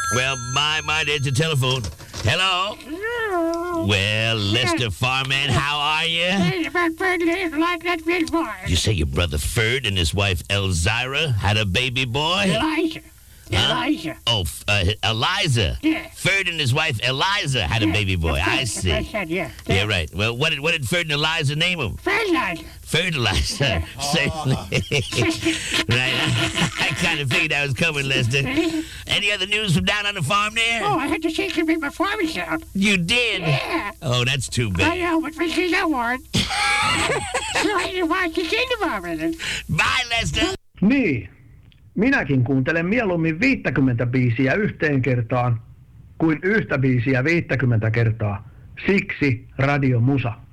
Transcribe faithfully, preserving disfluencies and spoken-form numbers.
Well, my, my, there's the telephone. Hello? Hello. Well, Lester Farman, how are you? Hey, about Ferd lives like that big boy. You say your brother Ferd and his wife Elzira had a baby boy? Elijah. Huh? Elijah. Oh, f- uh, Eliza. Yeah. Ferd and his wife Eliza had a Yeah, baby boy. that's I right, see. that's right, yeah. Yeah, right. Well, what did what did Ferd and Eliza name him? Fertilizer. Fertilizer. Certainly. Right. I kind of figured that was coming, Lester. Any other news from down on the farm there? Oh, I had to see me before myself. You did? Yeah. Oh, that's too I bad. know, but we see that one. So I didn't watch the kindergarten. Bye, Lester. Niin, minäkin kuuntelen mieluummin viittäkymmentä biisiä yhteen kertaan kuin yhtä biisiä viittäkymmentä kertaa. Siksi Radio Musa.